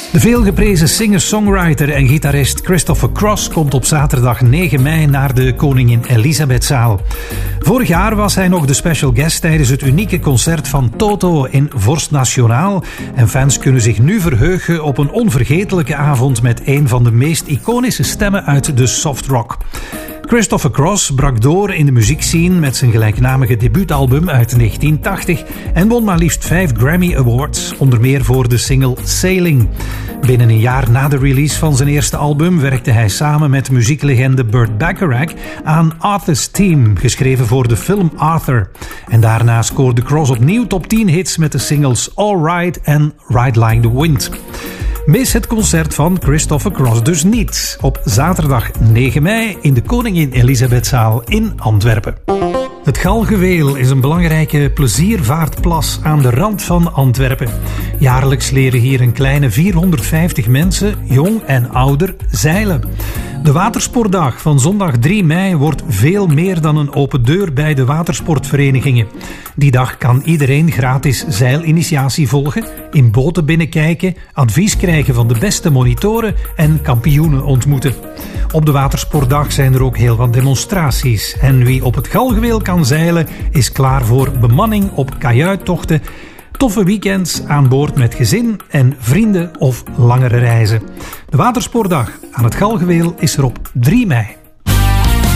De veelgeprezen singer-songwriter en gitarist Christopher Cross komt op zaterdag 9 mei naar de Koningin Elisabethzaal. Vorig jaar was hij nog de special guest tijdens het unieke concert van Toto in Vorst Nationaal. En fans kunnen zich nu verheugen op een onvergetelijke avond met een van de meest iconische stemmen uit de softrock. Christopher Cross brak door in de muziekscene met zijn gelijknamige debuutalbum uit 1980 en won maar liefst 5 Grammy Awards, onder meer voor de single Sailing. Binnen een jaar na de release van zijn eerste album werkte hij samen met muzieklegende Burt Bacharach aan Arthur's Theme, geschreven voor de film Arthur. En daarna scoorde Cross opnieuw top 10 hits met de singles All Right en Ride Like the Wind. Mis het concert van Christopher Cross dus niet. Op zaterdag 9 mei in de Koningin Elisabethzaal in Antwerpen. Het Galgenweel is een belangrijke pleziervaartplas aan de rand van Antwerpen. Jaarlijks leren hier een kleine 450 mensen, jong en ouder, zeilen. De Watersportdag van zondag 3 mei wordt veel meer dan een open deur bij de watersportverenigingen. Die dag kan iedereen gratis zeilinitiatie volgen, in boten binnenkijken, advies krijgen van de beste monitoren en kampioenen ontmoeten. Op de Watersportdag zijn er ook heel wat demonstraties. En wie op het Galgenweel kan zeilen, is klaar voor bemanning op kajuittochten, toffe weekends aan boord met gezin en vrienden of langere reizen. De Watersportdag aan het Galgenweel is er op 3 mei.